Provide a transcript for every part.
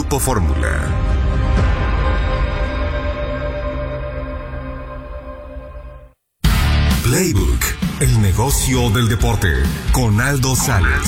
Grupo Fórmula. Playbook, el negocio del deporte, con Aldo Sales.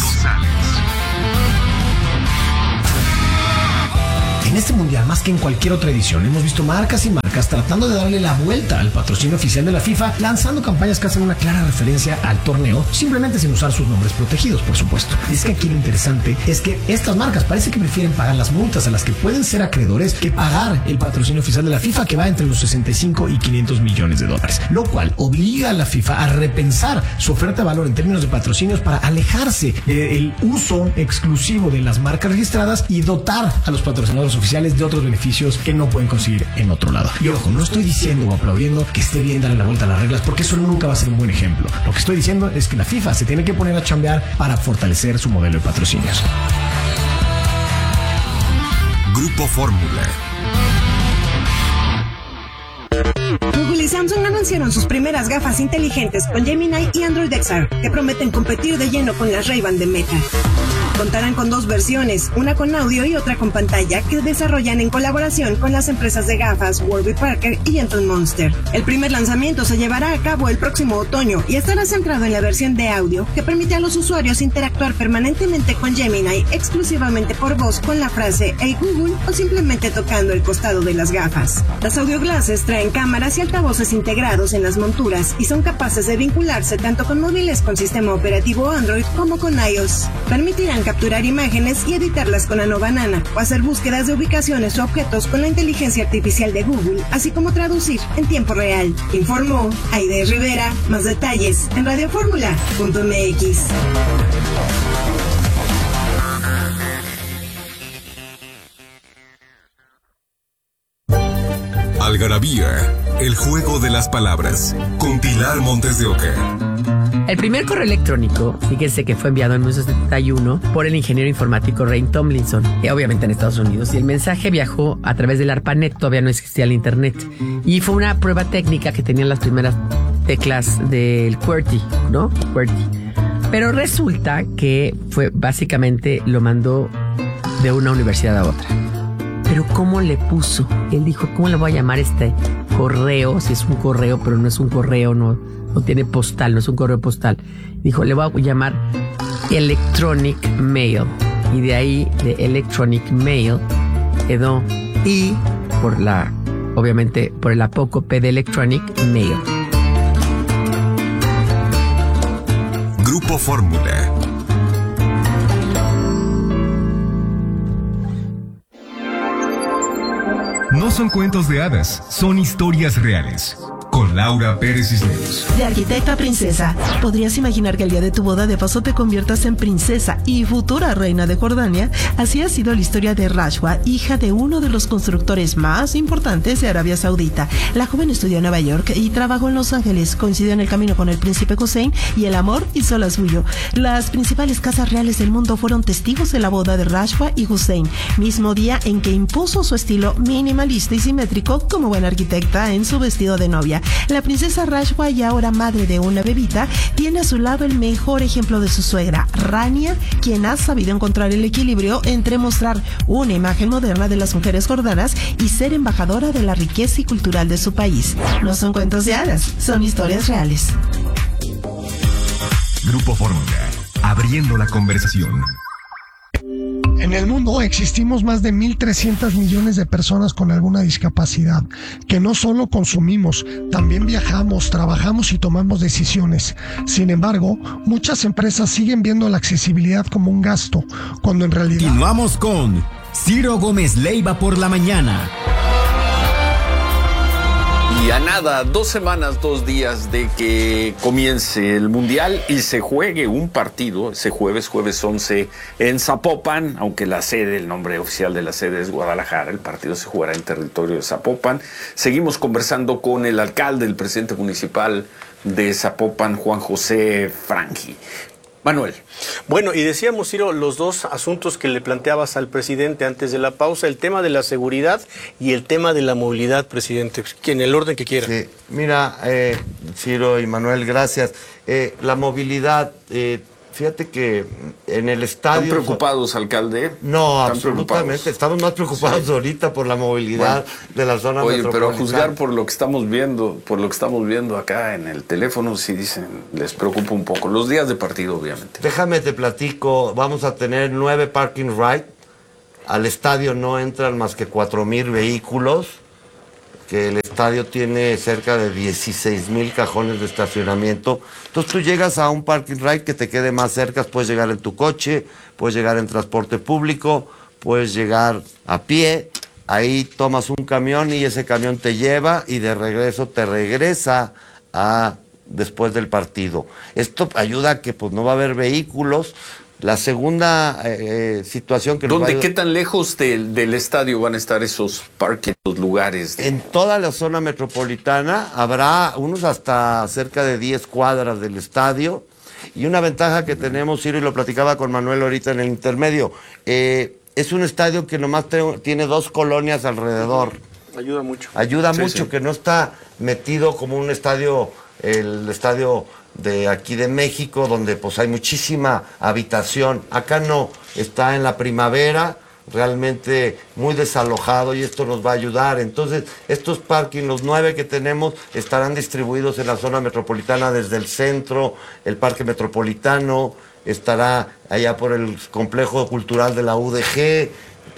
En este mundial, más que en cualquier otra edición, hemos visto marcas y marcas tratando de darle la vuelta al patrocinio oficial de la FIFA, lanzando campañas que hacen una clara referencia al torneo, simplemente sin usar sus nombres protegidos, por supuesto. Y es que aquí lo interesante es que estas marcas parece que prefieren pagar las multas a las que pueden ser acreedores que pagar el patrocinio oficial de la FIFA, que va entre los 65 y 500 millones de dólares, lo cual obliga a la FIFA a repensar su oferta de valor en términos de patrocinios para alejarse del uso exclusivo de las marcas registradas y dotar a los patrocinadores oficiales de otros beneficios que no pueden conseguir en otro lado. Y ojo, no estoy diciendo o aplaudiendo que esté bien darle la vuelta a las reglas, porque eso nunca va a ser un buen ejemplo. Lo que estoy diciendo es que la FIFA se tiene que poner a chambear para fortalecer su modelo de patrocinios. Grupo Fórmula. Google y Samsung anunciaron sus primeras gafas inteligentes con Gemini y Android XR, que prometen competir de lleno con las Ray-Ban de Meta. Contarán con dos versiones, una con audio y otra con pantalla, que desarrollan en colaboración con las empresas de gafas Warby Parker y Anton Monster. El primer lanzamiento se llevará a cabo el próximo otoño y estará centrado en la versión de audio, que permite a los usuarios interactuar permanentemente con Gemini exclusivamente por voz con la frase "Hey Google" o simplemente tocando el costado de las gafas. Las audio glasses traen cámaras y altavoces integrados en las monturas y son capaces de vincularse tanto con móviles con sistema operativo Android como con iOS. Permitirán capturar imágenes y editarlas con Nano Banana o hacer búsquedas de ubicaciones o objetos con la inteligencia artificial de Google, así como traducir en tiempo real. Informó Aide Rivera. Más detalles en radioformula.mx. Algarabía, el juego de las palabras, con Pilar Montes de Oca. El primer correo electrónico, fíjense que fue enviado en 1971 por el ingeniero informático Ray Tomlinson, obviamente en Estados Unidos, y el mensaje viajó a través del ARPANET, todavía no existía el internet, y fue una prueba técnica que tenían las primeras teclas del QWERTY, ¿no? QWERTY. Pero resulta que fue básicamente lo mandó de una universidad a otra. Pero ¿cómo le puso? Él dijo, ¿cómo le voy a llamar este correo? Si es un correo, pero no es un correo, no tiene postal, no es un correo postal. Dijo, le voy a llamar Electronic Mail. Y de ahí, de Electronic Mail, quedó I obviamente, por el apócope de Electronic Mail. Grupo Fórmula. No son cuentos de hadas, son historias reales. Con Laura Pérez Cisneros. De arquitecta a princesa, ¿podrías imaginar que el día de tu boda de paso te conviertas en princesa y futura reina de Jordania? Así ha sido la historia de Rashwa, hija de uno de los constructores más importantes de Arabia Saudita. La joven estudió en Nueva York y trabajó en Los Ángeles. Coincidió en el camino con el príncipe Hussein y el amor hizo la suyo. Las principales casas reales del mundo fueron testigos de la boda de Rashwa y Hussein, mismo día en que impuso su estilo minimalista y simétrico como buena arquitecta en su vestido de novia. La princesa Rashwa, y ahora madre de una bebita, tiene a su lado el mejor ejemplo de su suegra, Rania, quien ha sabido encontrar el equilibrio entre mostrar una imagen moderna de las mujeres jordanas y ser embajadora de la riqueza y cultural de su país. No son cuentos de hadas, son historias reales. Grupo Fórmula, abriendo la conversación. En el mundo existimos más de 1.300 millones de personas con alguna discapacidad, que no solo consumimos, también viajamos, trabajamos y tomamos decisiones. Sin embargo, muchas empresas siguen viendo la accesibilidad como un gasto, cuando en realidad... Continuamos con Ciro Gómez Leiva por la mañana. Y a nada, 2 semanas, 2 días de que comience el Mundial y se juegue un partido ese jueves 11 en Zapopan, aunque el nombre oficial de la sede es Guadalajara, el partido se jugará en territorio de Zapopan. Seguimos conversando con el alcalde, el presidente municipal de Zapopan, Juan José Frangi. Manuel. Bueno, y decíamos, Ciro, los dos asuntos que le planteabas al presidente antes de la pausa, el tema de la seguridad y el tema de la movilidad, presidente, en el orden que quiera. Sí, mira, Ciro y Manuel, gracias. La movilidad, Fíjate que en el estadio... ¿Están preocupados, alcalde? No, absolutamente. Estamos más preocupados ahorita por la movilidad de la zona metropolitana. Pero a juzgar por lo que estamos viendo acá en el teléfono, sí dicen, les preocupa un poco. Los días de partido, obviamente. Déjame te platico, vamos a tener 9 parking ride. Al estadio no entran más que 4,000 vehículos, que el estadio tiene cerca de 16,000 cajones de estacionamiento. Entonces tú llegas a un parking ride que te quede más cerca, puedes llegar en tu coche, puedes llegar en transporte público, puedes llegar a pie, ahí tomas un camión y ese camión te lleva y de regreso te regresa después del partido. Esto ayuda a que pues no va a haber vehículos. La segunda situación que... ¿Qué tan lejos del estadio van a estar esos parques, esos lugares? En toda la zona metropolitana habrá unos hasta cerca de 10 cuadras del estadio. Y una ventaja que tenemos, Ciro, y lo platicaba con Manuel ahorita en el intermedio, es un estadio que nomás tiene 2 colonias alrededor. Ayuda mucho. Ayuda mucho, que no está metido como un estadio, el estadio de aquí de México, donde pues hay muchísima habitación. Acá no, está en la Primavera, realmente muy desalojado, y esto nos va a ayudar. Entonces, estos parking, los 9 que tenemos, estarán distribuidos en la zona metropolitana, desde el centro, el Parque Metropolitano, estará allá por el complejo cultural de la UDG,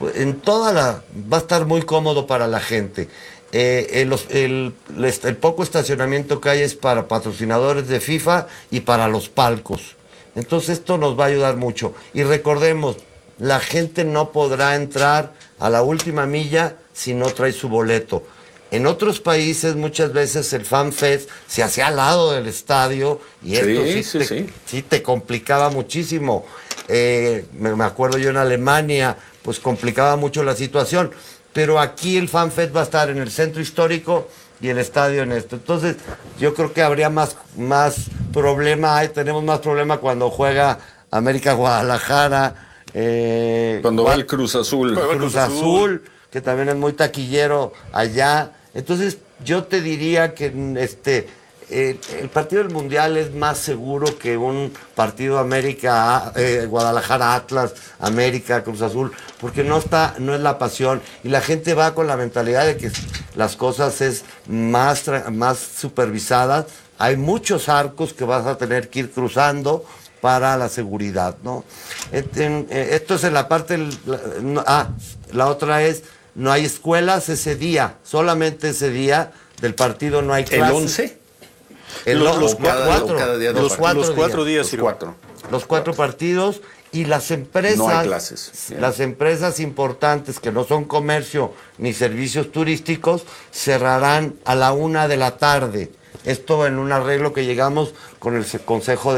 va a estar muy cómodo para la gente. El poco estacionamiento que hay es para patrocinadores de FIFA y para los palcos. Entonces esto nos va a ayudar mucho. Y recordemos, la gente no podrá entrar a la última milla si no trae su boleto. En otros países muchas veces el Fan Fest se hacía al lado del estadio y esto sí te complicaba muchísimo. Me acuerdo yo en Alemania, pues complicaba mucho la situación. Pero aquí el Fan Fest va a estar en el centro histórico y el estadio en esto. Entonces, yo creo que habría más problema. Tenemos más problema cuando juega América Guadalajara. Cuando va el Cruz Azul. Cruz Azul, que también es muy taquillero allá. Entonces, yo te diría que el partido del Mundial es más seguro que un partido Guadalajara, Atlas, América, Cruz Azul, porque no es la pasión, y la gente va con la mentalidad de que las cosas es más supervisadas. Hay muchos arcos que vas a tener que ir cruzando para la seguridad, ¿no? Esto es en la parte... la otra es, no hay escuelas ese día, solamente ese día del partido no hay clases. ¿El 11? Los 4 días. Los 4 partidos, y las empresas... No hay clases. Las empresas importantes que no son comercio ni servicios turísticos cerrarán a la 1 de la tarde. Esto en un arreglo que llegamos con el Consejo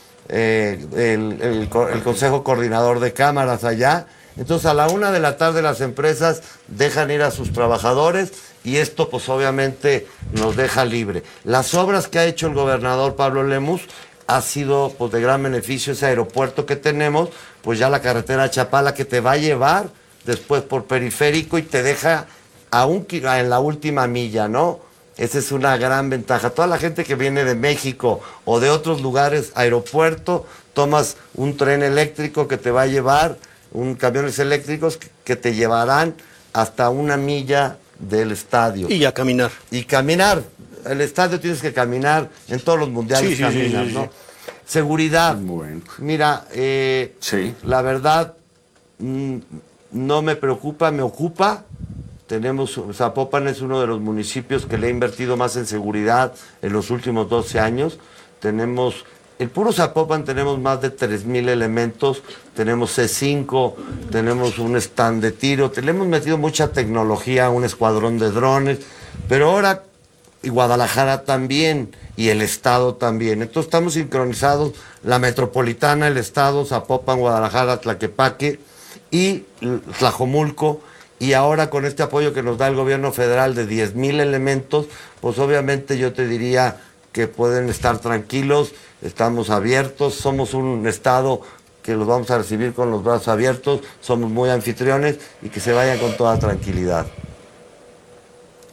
el Consejo Coordinador de Cámaras allá. Entonces a la 1 de la tarde las empresas dejan ir a sus trabajadores, y esto pues obviamente nos deja libre. Las obras que ha hecho el gobernador Pablo Lemus ha sido pues de gran beneficio. Ese aeropuerto que tenemos, pues ya la carretera a Chapala, que te va a llevar después por periférico y te deja en la última milla, ¿no? Esa es una gran ventaja. Toda la gente que viene de México o de otros lugares, aeropuerto, tomas un tren eléctrico que te va a llevar, camiones eléctricos que te llevarán hasta 1 milla del estadio. Y a caminar. Y caminar. El estadio tienes que caminar, en todos los mundiales caminas, ¿no? Seguridad. Bueno. Mira, la verdad, no me preocupa, me ocupa. Zapopan es uno de los municipios que le ha invertido más en seguridad en los últimos 12 años. El puro Zapopan tenemos más de 3,000 elementos, tenemos C5, tenemos un stand de tiro, le hemos metido mucha tecnología, un escuadrón de drones, pero ahora y Guadalajara también, y el estado también. Entonces estamos sincronizados, la metropolitana, el estado, Zapopan, Guadalajara, Tlaquepaque y Tlajomulco, y ahora con este apoyo que nos da el gobierno federal de 10,000 elementos, pues obviamente yo te diría que pueden estar tranquilos. Estamos abiertos, somos un estado que los vamos a recibir con los brazos abiertos, somos muy anfitriones, y que se vayan con toda tranquilidad.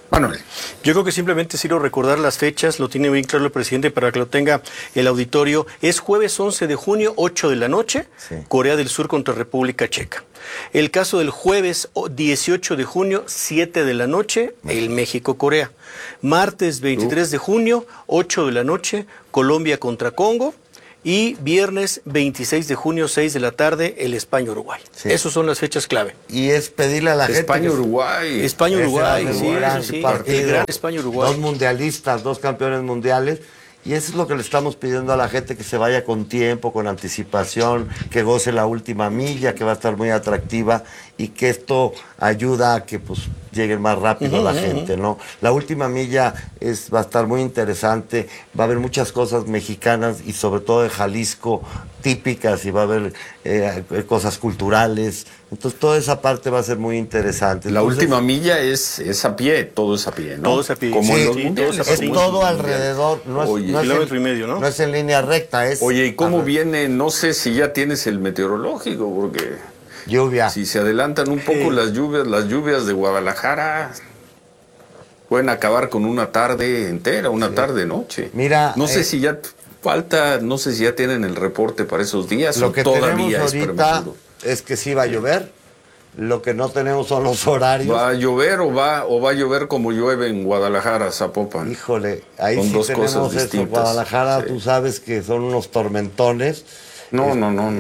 Manuel. Yo creo que simplemente quiero recordar las fechas, lo tiene bien claro el presidente para que lo tenga el auditorio. Es jueves 11 de junio, 8 de la noche, sí. Corea del Sur contra República Checa. El caso del jueves 18 de junio, 7 de la noche, el México-Corea. Martes 23 de junio, 8 de la noche, Colombia contra Congo. Y viernes 26 de junio, 6 de la tarde, el España-Uruguay. Sí. Esas son las fechas clave. Y es pedirle a la gente... España-Uruguay. España-Uruguay, sí, el gran España-Uruguay. 2 mundialistas, 2 campeones mundiales. Y eso es lo que le estamos pidiendo a la gente, que se vaya con tiempo, con anticipación, que goce la última milla, que va a estar muy atractiva, y que esto ayuda a que pues llegue más rápido la gente, ¿no? La última milla va a estar muy interesante, va a haber muchas cosas mexicanas y sobre todo de Jalisco típicas, y va a haber cosas culturales. Entonces toda esa parte va a ser muy interesante. La última milla es a pie, todo es a pie, ¿no? Todo es a pie. Como sí, es todo alrededor, no es en línea recta. Oye, ¿y cómo viene? No sé si ya tienes el meteorológico, porque... Lluvia. Si se adelantan un poco las lluvias de Guadalajara pueden acabar con una tarde entera, una tarde-noche. Mira, no sé si ya falta, no sé si ya tienen el reporte para esos días. Lo que todavía tenemos ahorita es que sí va a llover. Lo que no tenemos son los horarios. ¿Va a llover o va a llover como llueve en Guadalajara, Zapopan? Híjole, ahí son sí dos tenemos cosas eso. distintas. Guadalajara, tú sabes que son unos tormentones. No.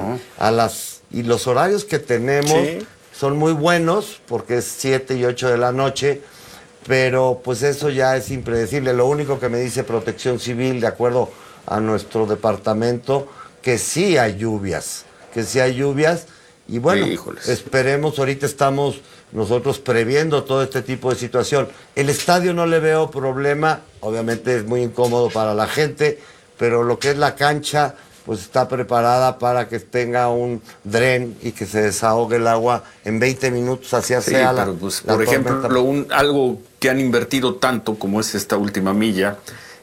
Y los horarios que tenemos son muy buenos, porque es 7 y 8 de la noche, pero pues eso ya es impredecible. Lo único que me dice Protección Civil, de acuerdo a nuestro departamento, que sí hay lluvias, y bueno, esperemos, ahorita estamos nosotros previendo todo este tipo de situación. El estadio no le veo problema, obviamente es muy incómodo para la gente, pero lo que es la cancha pues está preparada para que tenga un dren y que se desahogue el agua en 20 minutos, hacia sea pero pues, por ejemplo, algo que han invertido tanto como es esta última milla,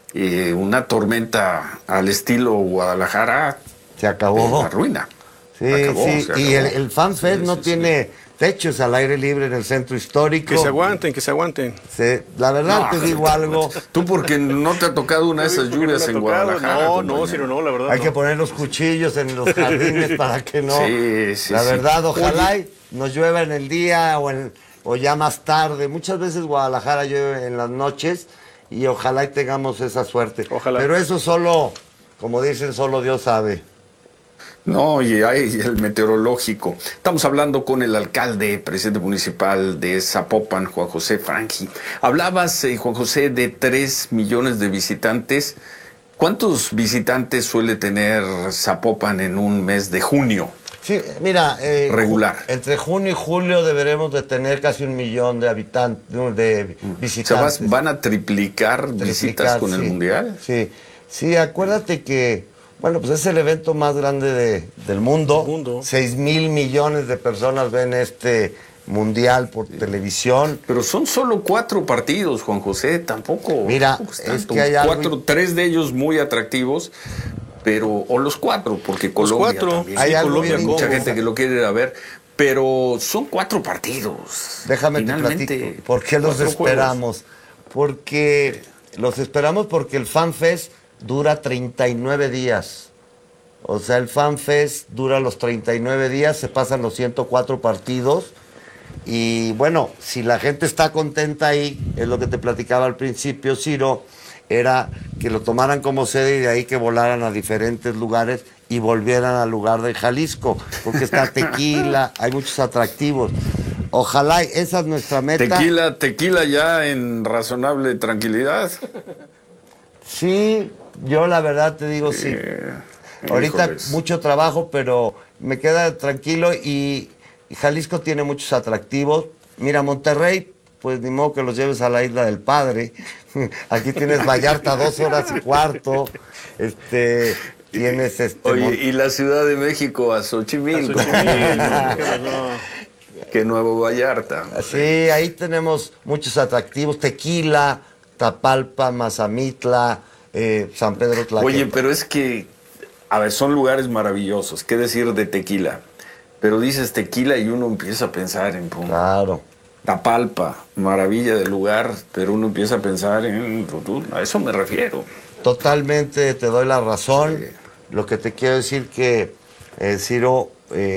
una tormenta al estilo Guadalajara se acabó. La ruina. Sí, y el Fan Fest no tiene techos al aire libre en el centro histórico. Que se aguanten. Sí, la verdad te digo algo. Tú porque no te ha tocado una de esas lluvias en Guadalajara. No, la verdad. Hay que poner los cuchillos en los jardines para que no. Sí, la verdad, ojalá nos llueva en el día o ya más tarde. Muchas veces Guadalajara llueve en las noches y ojalá y tengamos esa suerte. Ojalá. Pero eso solo, como dicen, solo Dios sabe. No, y hay el meteorológico. Estamos hablando con el alcalde, presidente municipal de Zapopan, Juan José Franqui. Hablabas, Juan José, de 3 millones de visitantes. ¿Cuántos visitantes suele tener Zapopan en un mes de junio? Sí, mira, regular. Entre junio y julio deberemos de tener casi 1 millón de visitantes. O sea, ¿van a triplicar visitas con el Mundial? Sí, acuérdate que... Bueno, pues es el evento más grande del mundo. 6,000 millones de personas ven este mundial por televisión. Pero son solo 4 partidos, Juan José, tampoco. Mira, es que hay 3 de ellos muy atractivos, o los 4, porque Colombia también. Hay Colombia, mucha gente que lo quiere ir a ver. Pero son 4 partidos. Déjame te platico. ¿Por qué los esperamos? Porque los esperamos porque el Fan Fest dura 39 días. O sea, el Fan Fest dura los 39 días, se pasan los 104 partidos. Y bueno, si la gente está contenta ahí, es lo que te platicaba al principio, Ciro, era que lo tomaran como sede y de ahí que volaran a diferentes lugares y volvieran al lugar de Jalisco, porque está Tequila, hay muchos atractivos. Ojalá, esa es nuestra meta. Tequila ya en razonable tranquilidad. Sí, yo la verdad te digo sí. Ahorita mucho trabajo, pero me queda tranquilo y Jalisco tiene muchos atractivos. Mira, Monterrey, pues ni modo que los lleves a la Isla del Padre. Aquí tienes Vallarta 2 horas y cuarto. Tienes Oye, y la Ciudad de México a Xochimilco. Que Nuevo Vallarta. Sí, ahí tenemos muchos atractivos. Tequila, Tapalpa, Mazamitla, San Pedro Tlaquepaque. Oye, pero es que, a ver, son lugares maravillosos. ¿Qué decir de Tequila? Pero dices Tequila y uno empieza a pensar en... Claro. Tapalpa, maravilla del lugar, pero uno empieza a pensar en Rutún. A eso me refiero. Totalmente te doy la razón. Sí. Lo que te quiero decir que, Ciro,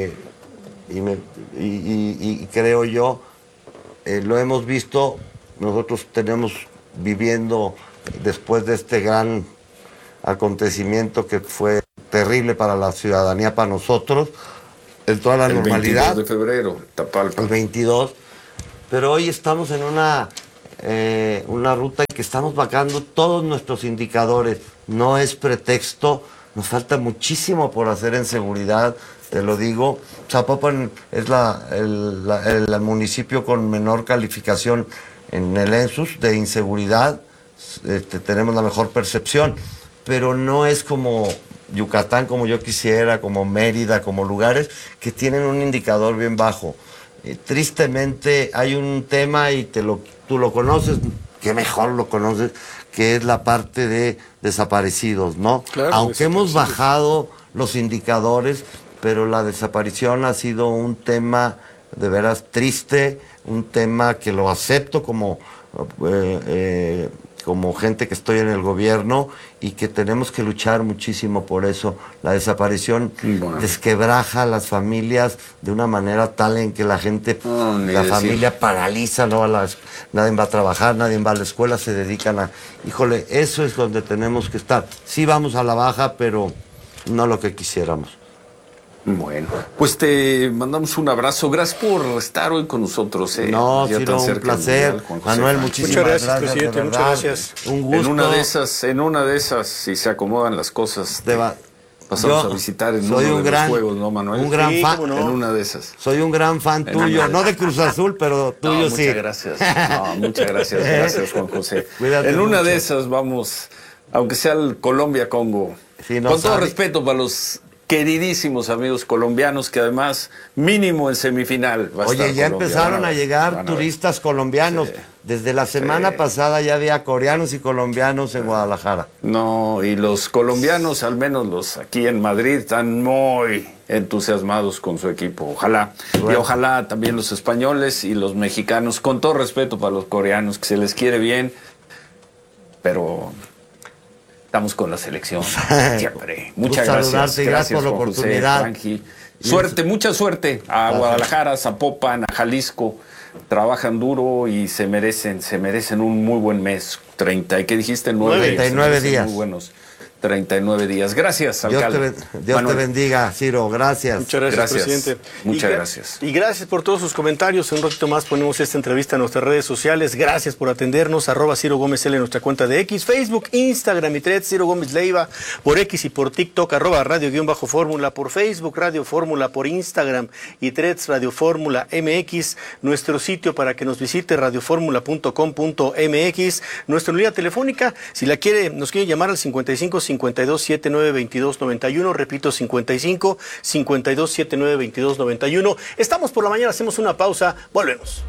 y creo yo, lo hemos visto, nosotros tenemos viviendo después de este gran acontecimiento que fue terrible para la ciudadanía, para nosotros, en toda la normalidad. El 22 de febrero, Tapalpa. El 22. Pero hoy estamos en una ruta en que estamos bajando todos nuestros indicadores. No es pretexto, nos falta muchísimo por hacer en seguridad, te lo digo. Zapopan es el municipio con menor calificación en el ENSUS de inseguridad. Tenemos la mejor percepción, pero no es como Yucatán, como yo quisiera, como Mérida, como lugares que tienen un indicador bien bajo. Tristemente hay un tema, y tú lo conoces, que mejor lo conoces, que es la parte de desaparecidos, ¿no? Claro, aunque hemos bajado los indicadores, pero la desaparición ha sido un tema de veras triste, un tema que lo acepto como gente que estoy en el gobierno, y que tenemos que luchar muchísimo por eso. La desaparición desquebraja a las familias de una manera tal en que la gente, la familia paraliza, nadie va a trabajar, nadie va a la escuela, se dedican a... Híjole, eso es donde tenemos que estar. Sí vamos a la baja, pero no lo que quisiéramos. Bueno, pues te mandamos un abrazo. Gracias por estar hoy con nosotros. No, Ciro, un placer. Manuel, muchísimas gracias, presidente. Muchas gracias. Un gusto. En una de esas, si se acomodan las cosas, pasamos a visitar en uno de los juegos, ¿no, Manuel? Un gran fan. No. En una de esas. Soy un gran fan tuyo, no de Cruz Azul, pero tuyo sí. Muchas gracias. Muchas gracias. Gracias, Juan José. Cuídate en una mucho. De esas vamos, aunque sea el Colombia-Congo. Sí, con todo respeto para los queridísimos amigos colombianos, que además mínimo en semifinal va a estar. Oye, ya empezaron a llegar turistas colombianos. Sí. Desde la semana pasada ya había coreanos y colombianos en Guadalajara. No, y los colombianos, al menos los aquí en Madrid, están muy entusiasmados con su equipo. Ojalá. Bueno. Y ojalá también los españoles y los mexicanos, con todo respeto para los coreanos, que se les quiere bien, pero... estamos con la selección siempre. Muchas gracias. Gracias por la oportunidad. Suerte, mucha suerte a Guadalajara, a Zapopan, a Jalisco. Trabajan duro y se merecen un muy buen mes. 30, ¿qué dijiste? 39 días. Muy buenos. 39 días. Gracias, alcalde. Dios te bendiga, Ciro. Gracias. Muchas gracias, presidente. Muchas gracias. Y gracias por todos sus comentarios. En un ratito más ponemos esta entrevista en nuestras redes sociales. Gracias por atendernos. @Ciro Gómez L en nuestra cuenta de X, Facebook, Instagram y Threads, Ciro Gómez Leiva, por X y por TikTok, @Radio_Fórmula, por Facebook, Radio Fórmula, por Instagram y Threads, Radio Fórmula MX. Nuestro sitio para que nos visite, radioformula.com.mx. Nuestra línea telefónica, si la quiere, nos quiere llamar al 55-52-79-22-91, repito, 55-52-79-22-91. Estamos por la mañana, hacemos una pausa, volvemos.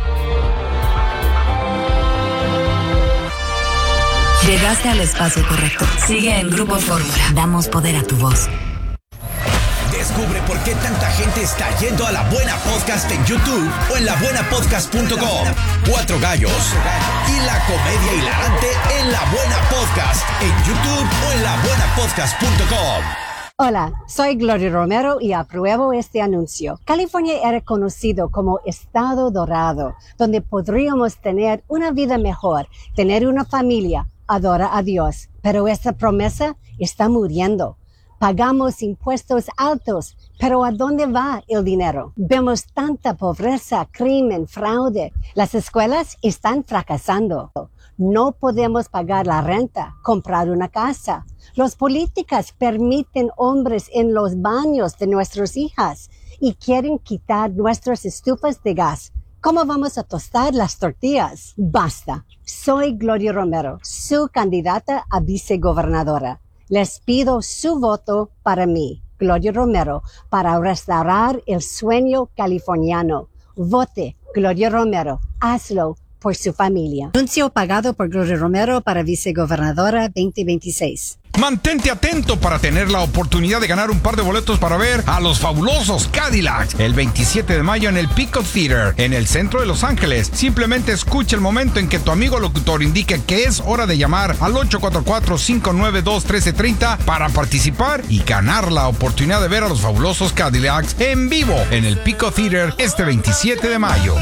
Llegaste al espacio correcto. Sigue en Grupo Fórmula. Damos poder a tu voz. Descubre por qué tanta gente está yendo a La Buena Podcast en YouTube o en labuenapodcast.com. 4 gallos y la comedia hilarante en La Buena Podcast en YouTube o en labuenapodcast.com. Hola, soy Gloria Romero y apruebo este anuncio. California era conocido como Estado Dorado, donde podríamos tener una vida mejor, tener una familia, adorar a Dios. Pero esta promesa está muriendo. Pagamos impuestos altos, pero ¿a dónde va el dinero? Vemos tanta pobreza, crimen, fraude. Las escuelas están fracasando. No podemos pagar la renta, comprar una casa. Los políticos permiten hombres en los baños de nuestras hijas y quieren quitar nuestras estufas de gas. ¿Cómo vamos a tostar las tortillas? Basta. Soy Gloria Romero, su candidata a vicegobernadora. Les pido su voto para mí, Gloria Romero, para restaurar el sueño californiano. Vote, Gloria Romero. Hazlo por su familia. Anuncio pagado por Gloria Romero para vicegobernadora 2026. Mantente atento para tener la oportunidad de ganar un par de boletos para ver a los fabulosos Cadillacs el 27 de mayo en el Peacock Theater, en el centro de Los Ángeles. Simplemente escucha el momento en que tu amigo locutor indique que es hora de llamar al 844-592-1330 para participar y ganar la oportunidad de ver a los fabulosos Cadillacs en vivo en el Peacock Theater este 27 de mayo.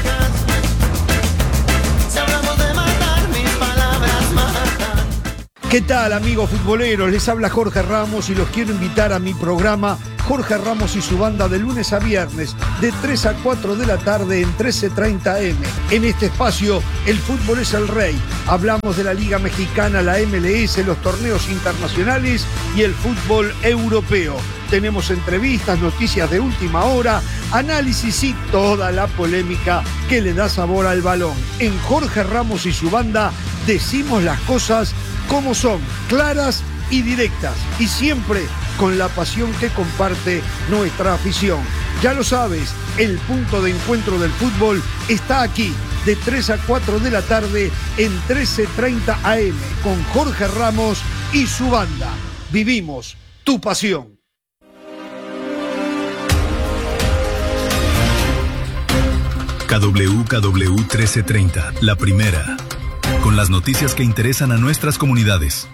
¿Qué tal, amigos futboleros? Les habla Jorge Ramos y los quiero invitar a mi programa Jorge Ramos y su banda de lunes a viernes de 3 a 4 de la tarde en 13:30 AM. En este espacio, el fútbol es el rey. Hablamos de la Liga Mexicana, la MLS, los torneos internacionales y el fútbol europeo. Tenemos entrevistas, noticias de última hora, análisis y toda la polémica que le da sabor al balón. En Jorge Ramos y su banda decimos las cosas como son, claras y directas, y siempre con la pasión que comparte nuestra afición. Ya lo sabes, el punto de encuentro del fútbol está aquí, de 3 a 4 de la tarde en 13:30 AM, con Jorge Ramos y su banda. Vivimos tu pasión. KWKW 1330, la primera, con las noticias que interesan a nuestras comunidades.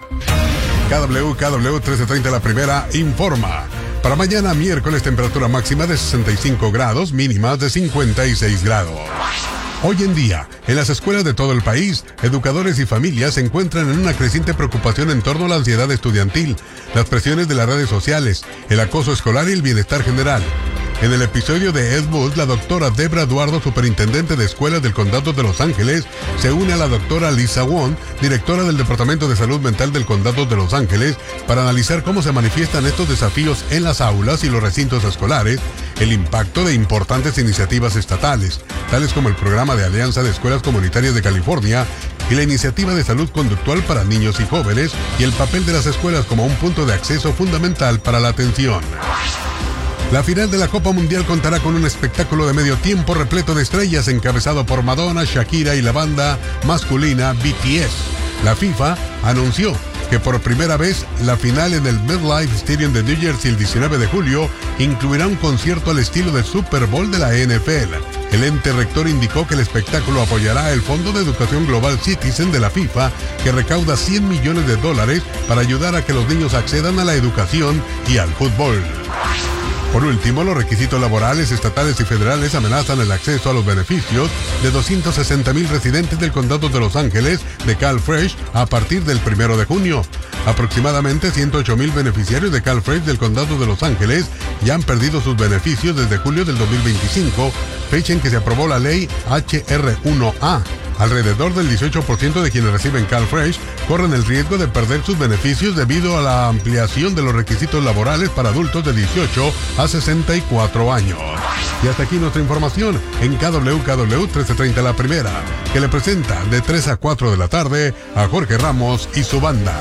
KWKW 1330, la primera, informa. Para mañana miércoles, temperatura máxima de 65 grados, mínimas de 56 grados. Hoy en día, en las escuelas de todo el país, educadores y familias se encuentran en una creciente preocupación en torno a la ansiedad estudiantil, las presiones de las redes sociales, el acoso escolar y el bienestar general. En el episodio de Ed Bus, la doctora Debra Eduardo, superintendente de escuelas del condado de Los Ángeles, se une a la doctora Lisa Wong, directora del Departamento de Salud Mental del condado de Los Ángeles, para analizar cómo se manifiestan estos desafíos en las aulas y los recintos escolares, el impacto de importantes iniciativas estatales, tales como el programa de Alianza de Escuelas Comunitarias de California y la iniciativa de salud conductual para niños y jóvenes, y el papel de las escuelas como un punto de acceso fundamental para la atención. La final de la Copa Mundial contará con un espectáculo de medio tiempo repleto de estrellas encabezado por Madonna, Shakira y la banda masculina BTS. La FIFA anunció que por primera vez la final en el MetLife Stadium de New Jersey el 19 de julio incluirá un concierto al estilo del Super Bowl de la NFL. El ente rector indicó que el espectáculo apoyará el Fondo de Educación Global Citizen de la FIFA, que recauda $100 millones para ayudar a que los niños accedan a la educación y al fútbol. Por último, los requisitos laborales estatales y federales amenazan el acceso a los beneficios de 260,000 residentes del condado de Los Ángeles de CalFresh a partir del 1 de junio. Aproximadamente 108,000 beneficiarios de CalFresh del condado de Los Ángeles ya han perdido sus beneficios desde julio del 2025, fecha en que se aprobó la ley HR1A. Alrededor del 18% de quienes reciben CalFresh corren el riesgo de perder sus beneficios debido a la ampliación de los requisitos laborales para adultos de 18 a 64 años. Y hasta aquí nuestra información en KWKW 1330 la primera, que le presenta de 3 a 4 de la tarde a Jorge Ramos y su banda.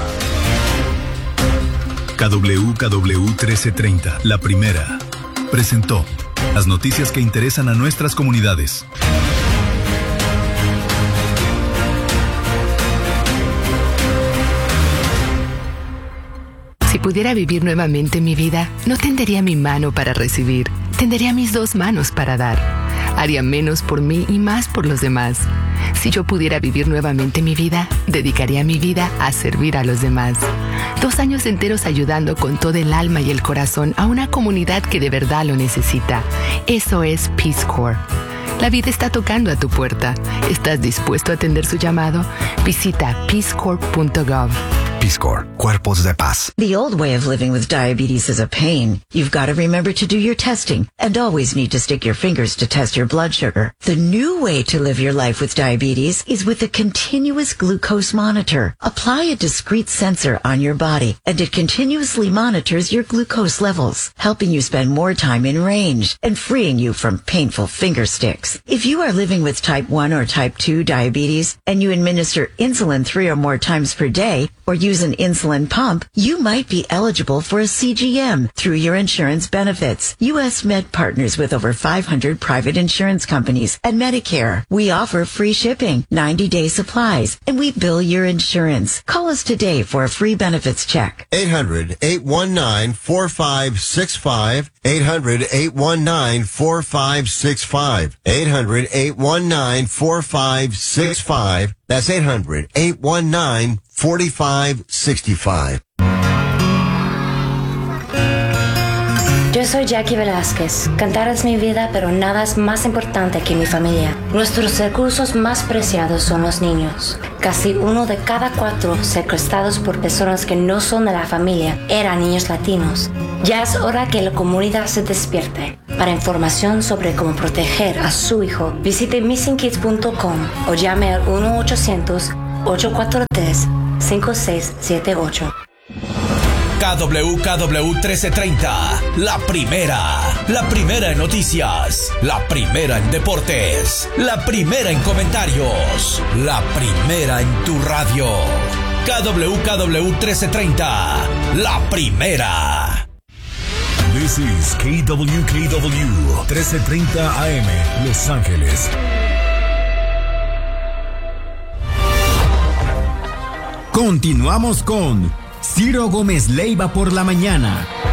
KWKW 1330, la primera, presentó las noticias que interesan a nuestras comunidades. Si pudiera vivir nuevamente mi vida, no tendería mi mano para recibir, tendería mis 2 manos para dar. Haría menos por mí y más por los demás. Si yo pudiera vivir nuevamente mi vida, dedicaría mi vida a servir a los demás. 2 años enteros ayudando con todo el alma y el corazón a una comunidad que de verdad lo necesita. Eso es Peace Corps. La vida está tocando a tu puerta. ¿Estás dispuesto a atender su llamado? Visita peacecorps.gov. Peace Corps, Cuerpos de Paz. The old way of living with diabetes is a pain. You've got to remember to do your testing and always need to stick your fingers to test your blood sugar. The new way to live your life with diabetes is with a continuous glucose monitor. Apply a discrete sensor on your body and it continuously monitors your glucose levels, helping you spend more time in range and freeing you from painful finger sticks. If you are living with type 1 or type 2 diabetes and you administer insulin 3 or more times per day or use use an insulin pump, you might be eligible for a CGM through your insurance benefits. U.S. Med partners with over 500 private insurance companies and Medicare. We offer free shipping, 90-day supplies, and we bill your insurance. Call us today for a free benefits check. 800-819-4565. 800-819-4565. 800-819-4565. That's 800-819-4565. Yo soy Jackie Velázquez. Cantar es mi vida, pero nada es más importante que mi familia. Nuestros recursos más preciados son los niños. Casi 1 de cada 4 secuestrados por personas que no son de la familia eran niños latinos. Ya es hora que la comunidad se despierte. Para información sobre cómo proteger a su hijo, visite missingkids.com o llame al 1-800-843-5678. KWKW 1330, la primera en noticias, la primera en deportes, la primera en comentarios, la primera en tu radio. KWKW 1330, la primera. This is KWKW 1330 AM, Los Ángeles. Continuamos con Ciro Gómez Leiva por la mañana.